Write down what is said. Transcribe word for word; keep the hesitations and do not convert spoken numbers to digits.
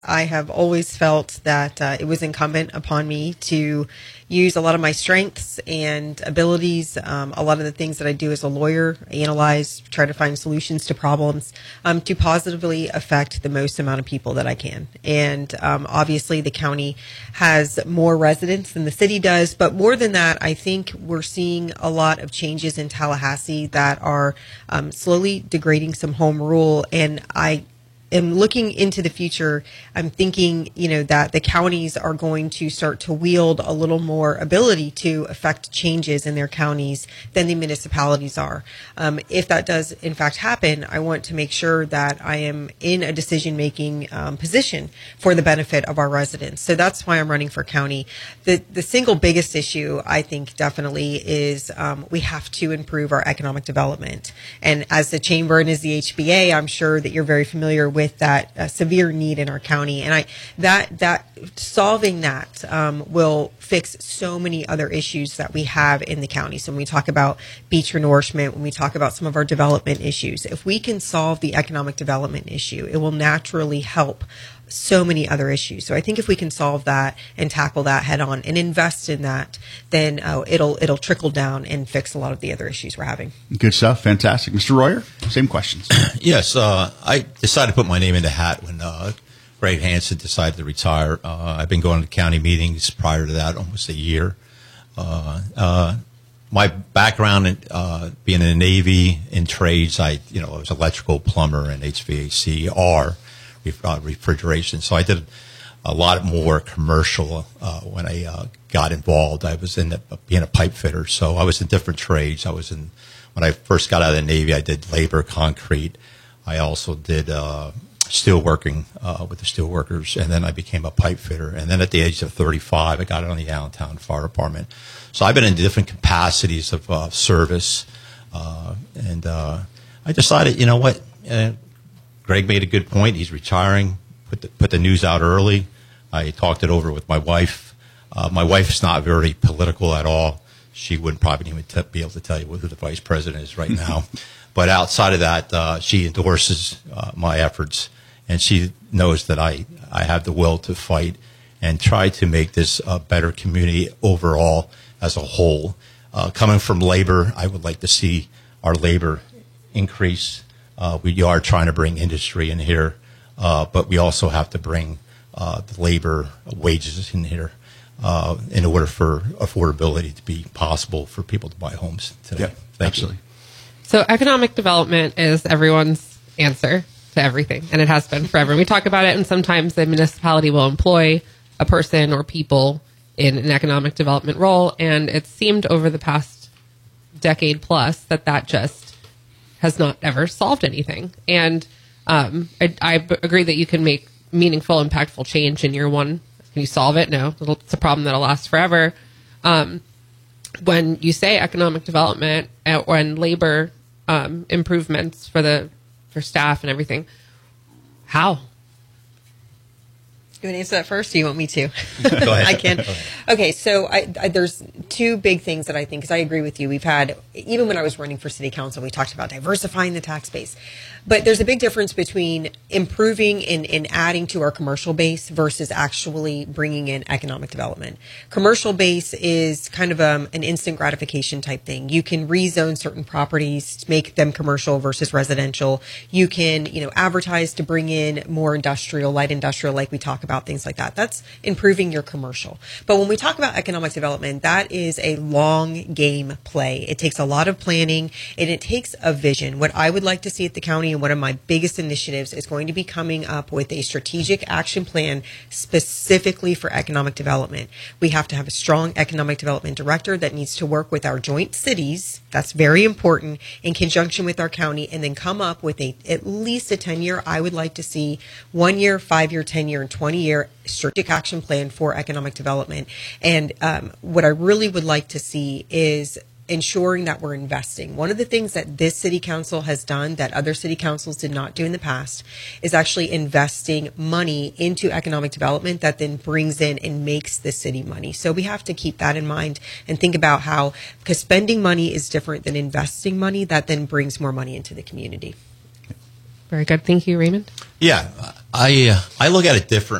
I have always felt that uh, it was incumbent upon me to use a lot of my strengths and abilities, um, a lot of the things that I do as a lawyer, analyze, try to find solutions to problems, um, to positively affect the most amount of people that I can. And um, obviously the county has more residents than the city does, but more than that, I think we're seeing a lot of changes in Tallahassee that are um, slowly degrading some home rule, and I am looking into the future. I'm thinking, you know, that the counties are going to start to wield a little more ability to affect changes in their counties than the municipalities are. Um, if that does in fact happen, I want to make sure that I am in a decision-making um, position for the benefit of our residents. So that's why I'm running for county. The the single biggest issue, I think, definitely is um, we have to improve our economic development. And as the chamber and as the H B A, I'm sure that you're very familiar with with that uh, severe need in our county. And I that that solving that um, will fix so many other issues that we have in the county. So when we talk about beach renourishment, when we talk about some of our development issues, if we can solve the economic development issue, it will naturally help so many other issues. So I think if we can solve that and tackle that head on and invest in that, then uh, it'll it'll trickle down and fix a lot of the other issues we're having. Good stuff. Fantastic. Mister Royer, same questions. Yes, uh, I decided to put my name in the hat when uh, Greg Hansen decided to retire. Uh, I've been going to county meetings prior to that almost a year. Uh, uh, my background in, uh, being in the Navy in trades, I you know I was electrical, plumber, and H V A C R. Uh, refrigeration. So I did a lot more commercial uh, when I uh, got involved. I was in the, being a pipe fitter, so I was in different trades. I was in when I first got out of the Navy. I did labor, concrete. I also did uh, steel working uh, with the steel workers, and then I became a pipe fitter. And then at the age of thirty-five, I got on the Allentown Fire Department. So I've been in different capacities of uh, service, uh, and uh, I decided, you know what. Uh, Greg made a good point. He's retiring. Put the, put the news out early. I talked it over with my wife. Uh, my wife's not very political at all. She wouldn't probably even t- be able to tell you who the vice president is right now. But outside of that, uh, she endorses uh, my efforts, and she knows that I, I have the will to fight and try to make this a better community overall as a whole. Uh, coming from labor, I would like to see our labor increase. Uh, we are trying to bring industry in here, uh, but we also have to bring uh, the labor wages in here uh, in order for affordability to be possible for people to buy homes today. Yeah, Thank absolutely. You. So economic development is everyone's answer to everything, and it has been forever. We talk about it, and sometimes the municipality will employ a person or people in an economic development role, and it seemed over the past decade plus that that just has not ever solved anything. And um, I, I b- agree that you can make meaningful, impactful change in year one. Can you solve it? No. It'll, it's a problem that'll last forever. Um, when you say economic development and, and labor um, improvements for the for staff and everything, how? You want to answer that first, or do you want me to? Go ahead. I can. Okay, so I, I, there's two big things that I think, because I agree with you. We've had, even when I was running for city council, we talked about diversifying the tax base. But there's a big difference between improving and, and adding to our commercial base versus actually bringing in economic development. Commercial base is kind of um, an instant gratification type thing. You can rezone certain properties to make them commercial versus residential. You can, you know, advertise to bring in more industrial, light industrial, like we talk about. About things like that. That's improving your commercial. But when we talk about economic development, that is a long game play. It takes a lot of planning and it takes a vision. What I would like to see at the county, and one of my biggest initiatives, is going to be coming up with a strategic action plan specifically for economic development. We have to have a strong economic development director that needs to work with our joint cities. That's very important, in conjunction with our county, and then come up with a at least a ten-year, I would like to see one year, five year, ten year, and twenty year strategic action plan for economic development. And um, what I really would like to see is ensuring that we're investing. One of the things that this city council has done that other city councils did not do in the past is actually investing money into economic development that then brings in and makes the city money. So we have to keep that in mind and think about how, because spending money is different than investing money, that then brings more money into the community. Very good. Thank you, Raymond. Yeah, I uh, I look at it different.